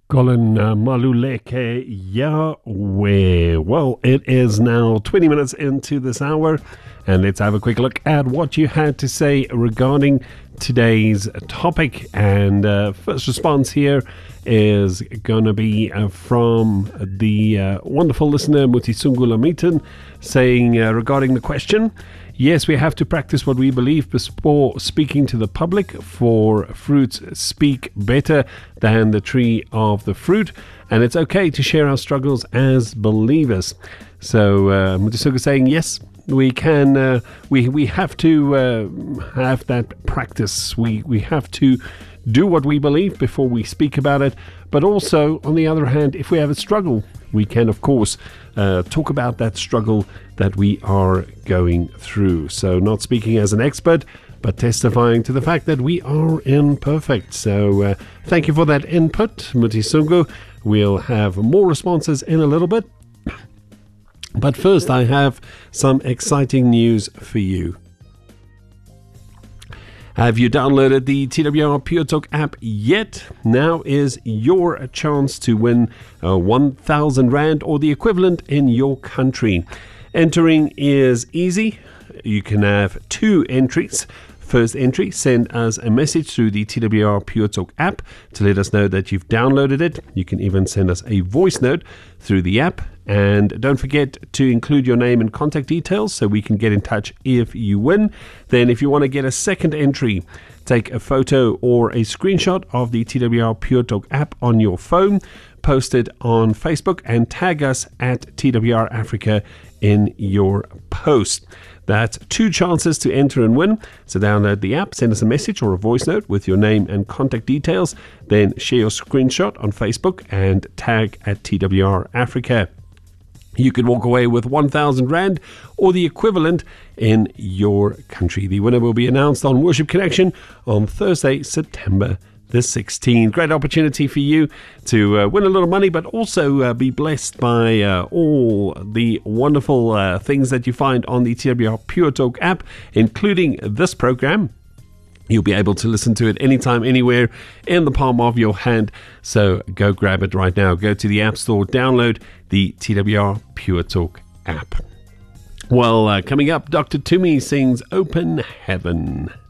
Colin Maluleke Yahweh. Well, it is now 20 minutes into this hour, and let's have a quick look at what you had to say regarding today's topic. And first response here is going to be from the wonderful listener Mutisungula Mitan, saying regarding the question: yes, we have to practice what we believe before speaking to the public, for fruits speak better than the tree of the fruit, and it's okay to share our struggles as believers. So Mutisuga saying yes, we can, we have to have that practice. We have to do what we believe before we speak about it. But also, on the other hand, if we have a struggle, we can, of course, talk about that struggle that we are going through. So not speaking as an expert, but testifying to the fact that we are imperfect. So thank you for that input, Mutisungu. We'll have more responses in a little bit. But first, I have some exciting news for you. Have you downloaded the TWR Pure Talk app yet? Now is your chance to win 1,000 Rand or the equivalent in your country. Entering is easy. You can have 2 entries. First entry, send us a message through the TWR Pure Talk app to let us know that you've downloaded it. You can even send us a voice note through the app. And don't forget to include your name and contact details so we can get in touch if you win. Then if you want to get a second entry, take a photo or a screenshot of the TWR Pure Talk app on your phone, post it on Facebook and tag us at TWR Africa in your post. That's 2 chances to enter and win. So download the app, send us a message or a voice note with your name and contact details, then share your screenshot on Facebook and tag at TWR Africa. You could walk away with 1,000 Rand or the equivalent in your country. The winner will be announced on Worship Connection on Thursday, September the 16th. Great opportunity for you to win a little money, but also be blessed by all the wonderful things that you find on the TWR Pure Talk app, including this program. You'll be able to listen to it anytime, anywhere, in the palm of your hand. So go grab it right now. Go to the App Store, download the TWR Pure Talk app. Well, coming up, Dr. Tumi sings Open Heaven.